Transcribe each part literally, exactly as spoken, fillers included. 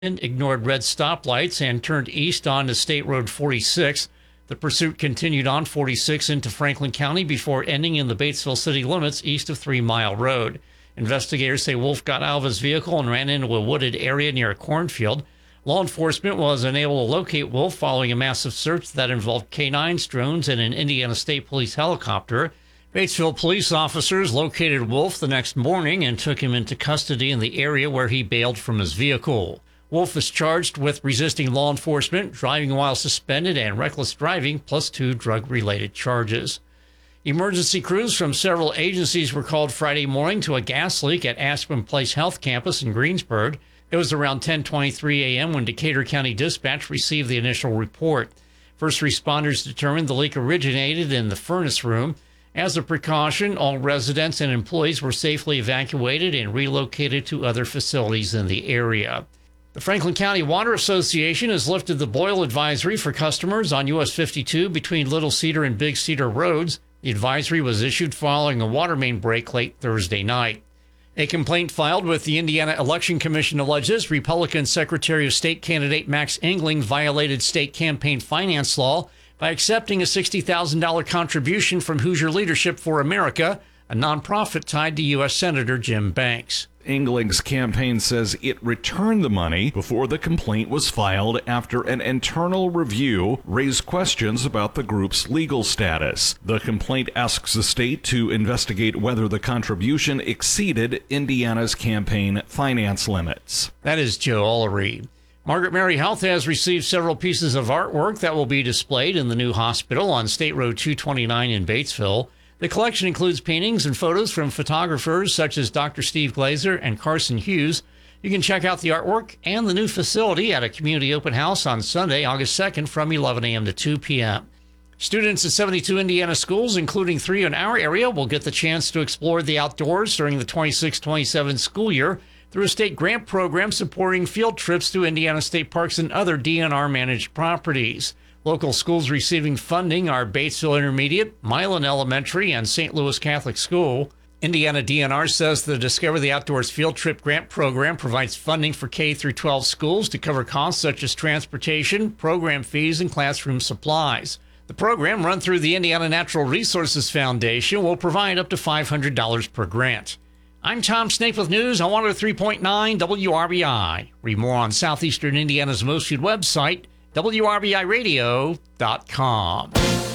ignored red stoplights and turned east onto State Road forty-six. The pursuit continued on forty-six into Franklin County before ending in the Batesville city limits east of Three Mile Road. Investigators say Wolf got out of his vehicle and ran into a wooded area near a cornfield. Law enforcement was unable to locate Wolf following a massive search that involved canines, drones, and an Indiana State Police helicopter. Batesville police officers located Wolf the next morning and took him into custody in the area where he bailed from his vehicle. Wolf is charged with resisting law enforcement, driving while suspended, and reckless driving, plus two drug-related charges. Emergency crews from several agencies were called Friday morning to a gas leak at Aspen Place Health Campus in Greensburg. It was around ten twenty-three a.m. when Decatur County Dispatch received the initial report. First responders determined the leak originated in the furnace room. As a precaution, all residents and employees were safely evacuated and relocated to other facilities in the area. The Franklin County Water Association has lifted the boil advisory for customers on U S fifty-two between Little Cedar and Big Cedar roads. The advisory was issued following a water main break late Thursday night. A complaint filed with the Indiana Election Commission alleges Republican Secretary of State candidate Max Engling violated state campaign finance law by accepting a sixty thousand dollars contribution from Hoosier Leadership for America, a nonprofit tied to U S Senator Jim Banks. Engling's campaign says it returned the money before the complaint was filed after an internal review raised questions about the group's legal status. The complaint asks the state to investigate whether the contribution exceeded Indiana's campaign finance limits. That is Joe Ullery. Margaret Mary Health has received several pieces of artwork that will be displayed in the new hospital on State Road two twenty-nine in Batesville. The collection includes paintings and photos from photographers such as Doctor Steve Glazer and Carson Hughes. You can check out the artwork and the new facility at a community open house on Sunday, August second from eleven a.m. to two p.m. Students at seventy-two Indiana schools, including three in our area, will get the chance to explore the outdoors during the twenty-six twenty-seven school year through a state grant program supporting field trips to Indiana State Parks and other D N R-managed properties. Local schools receiving funding are Batesville Intermediate, Milan Elementary, and Saint Louis Catholic School. Indiana D N R says the Discover the Outdoors Field Trip Grant Program provides funding for K through twelve schools to cover costs such as transportation, program fees, and classroom supplies. The program, run through the Indiana Natural Resources Foundation, will provide up to five hundred dollars per grant. I'm Tom Snape with news on one oh three point nine W R B I. Read more on Southeastern Indiana's most viewed website, W R B I radio dot com.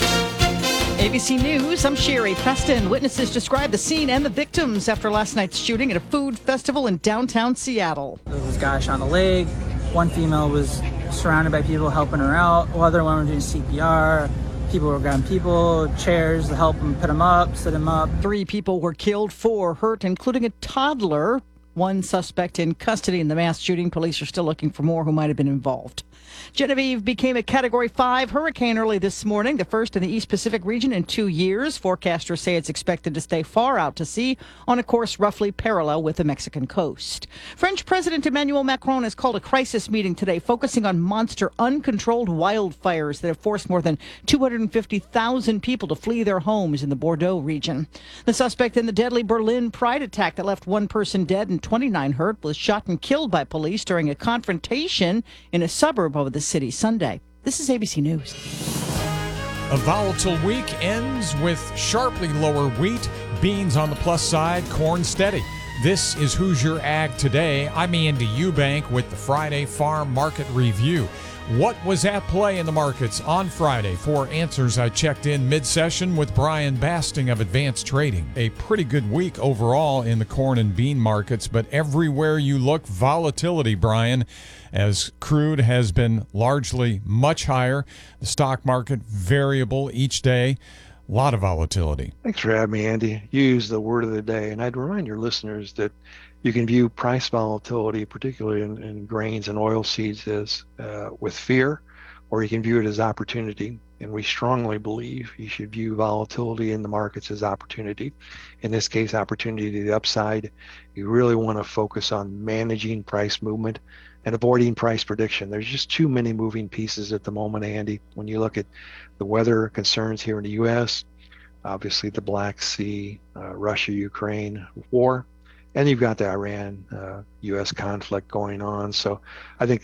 A B C News, I'm Sherry Preston. Witnesses describe the scene and the victims after last night's shooting at a food festival in downtown Seattle. There was a guy shot in the leg. One female was surrounded by people helping her out. The other one was doing C P R. People were grabbing people, chairs to help them put them up, sit them up. Three people were killed, four hurt, including a toddler. One suspect in custody in the mass shooting. Police are still looking for more who might have been involved. Genevieve became a Category five hurricane early this morning, the first in the East Pacific region in two years. Forecasters say it's expected to stay far out to sea on a course roughly parallel with the Mexican coast. French President Emmanuel Macron has called a crisis meeting today focusing on monster uncontrolled wildfires that have forced more than two hundred fifty thousand people to flee their homes in the Bordeaux region. The suspect in the deadly Berlin Pride attack that left one person dead and twenty-nine hurt was shot and killed by police during a confrontation in a suburb of the city Sunday. This is A B C News. A volatile week ends with sharply lower wheat, beans on the plus side, corn steady. This is Hoosier Ag Today. I'm Andy Eubank with the Friday Farm Market Review. What was at play in the markets on Friday? For answers, I checked in mid-session with Brian Basting of Advanced Trading. A pretty good week overall in the corn and bean markets, but everywhere you look, volatility, Brian, as crude has been largely much higher. The stock market variable each day. A lot of volatility. Thanks for having me, Andy. You used the word of the day, and I'd remind your listeners that you can view price volatility, particularly in, in grains and oil seeds, as uh, with fear, or you can view it as opportunity. And we strongly believe you should view volatility in the markets as opportunity. In this case, opportunity to the upside. You really want to focus on managing price movement and avoiding price prediction. There's just too many moving pieces at the moment, Andy. When you look at the weather concerns here in the U S, obviously the Black Sea, uh, Russia-Ukraine war, and you've got the Iran uh, U S conflict going on. So I think